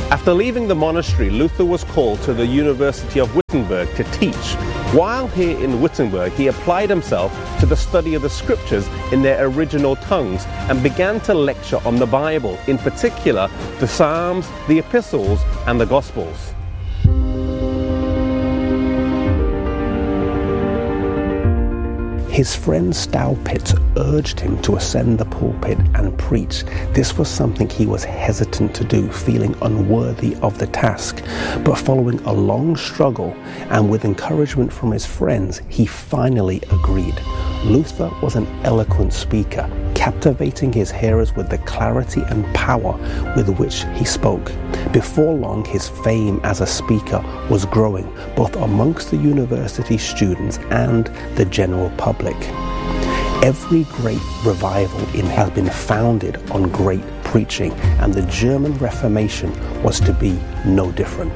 After leaving the monastery, Luther was called to the University of Wittenberg to teach. While here in Wittenberg, he applied himself to the study of the scriptures in their original tongues and began to lecture on the Bible, in particular the Psalms, the Epistles, and the Gospels. His friend Staupitz urged him to ascend the pulpit and preach. This was something he was hesitant to do, feeling unworthy of the task. But following a long struggle and with encouragement from his friends, he finally agreed. Luther was an eloquent speaker, captivating his hearers with the clarity and power with which he spoke. Before long, his fame as a speaker was growing, both amongst the university students and the general public. Every great revival has been founded on great preaching, and the German Reformation was to be no different.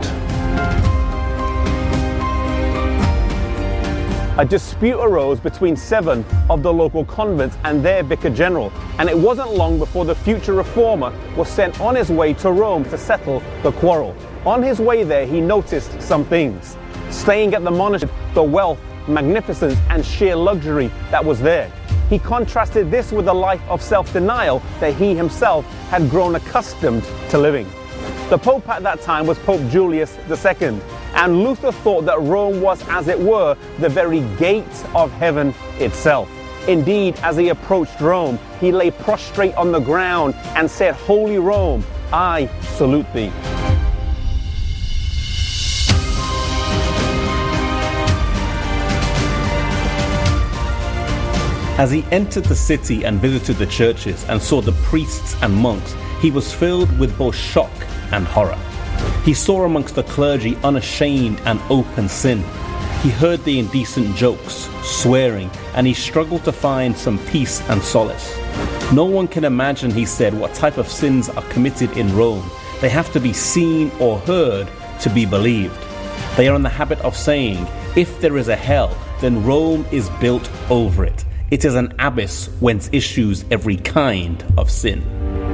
A dispute arose between 7 of the local convents and their vicar general, and it wasn't long before the future reformer was sent on his way to Rome to settle the quarrel. On his way there, he noticed some things. Staying at the monastery, the wealth, magnificence, and sheer luxury that was there. He contrasted this with a life of self-denial that he himself had grown accustomed to living. The Pope at that time was Pope Julius II, and Luther thought that Rome was, as it were, the very gate of heaven itself. Indeed, as he approached Rome, he lay prostrate on the ground and said, "Holy Rome, I salute thee." As he entered the city and visited the churches and saw the priests and monks, he was filled with both shock and horror. He saw amongst the clergy unashamed and open sin. He heard the indecent jokes, swearing, and he struggled to find some peace and solace. No one can imagine, he said, what type of sins are committed in Rome. They have to be seen or heard to be believed. They are in the habit of saying, if there is a hell, then Rome is built over it. It is an abyss whence issues every kind of sin.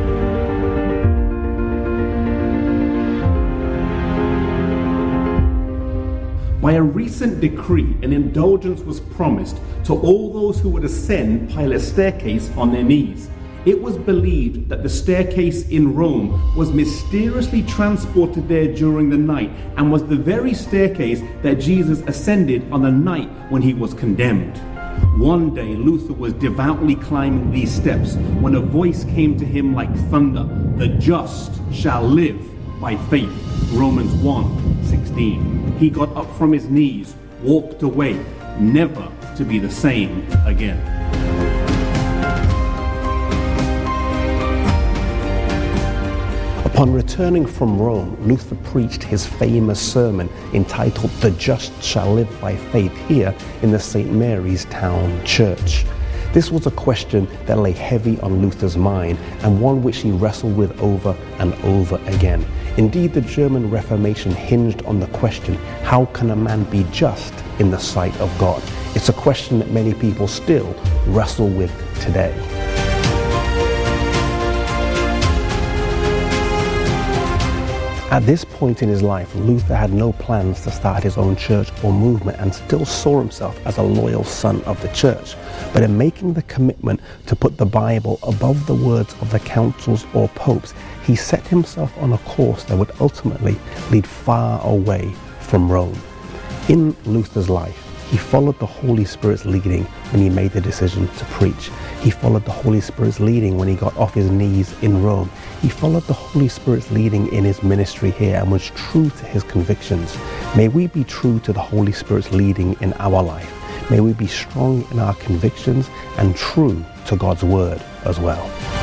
By a recent decree, an indulgence was promised to all those who would ascend Pilate's staircase on their knees. It was believed that the staircase in Rome was mysteriously transported there during the night and was the very staircase that Jesus ascended on the night when he was condemned. One day, Luther was devoutly climbing these steps when a voice came to him like thunder. The just shall live by faith. Romans 1:16. He got up from his knees, walked away, never to be the same again. Upon returning from Rome, Luther preached his famous sermon entitled "The Just Shall Live by Faith" here in the St. Mary's Town Church. This was a question that lay heavy on Luther's mind and one which he wrestled with over and over again. Indeed, the German Reformation hinged on the question, how can a man be just in the sight of God? It's a question that many people still wrestle with today. At this point in his life, Luther had no plans to start his own church or movement and still saw himself as a loyal son of the church. But in making the commitment to put the Bible above the words of the councils or popes, he set himself on a course that would ultimately lead far away from Rome. In Luther's life, he followed the Holy Spirit's leading when he made the decision to preach. He followed the Holy Spirit's leading when he got off his knees in Rome. He followed the Holy Spirit's leading in his ministry here and was true to his convictions. May we be true to the Holy Spirit's leading in our life. May we be strong in our convictions and true to God's word as well.